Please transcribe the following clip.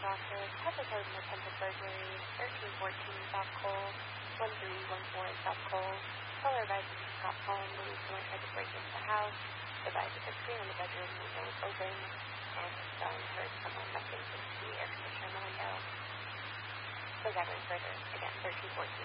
office, episode of attempted burglary, 1314 South Cole, 1314 South Cole. Caller advised that Scott Holland believes someone tried to break into the house. Advised that the screen on the bedroom window was open, and Stone heard someone dumping into the air conditioner in the window. Goes out further, again, 1314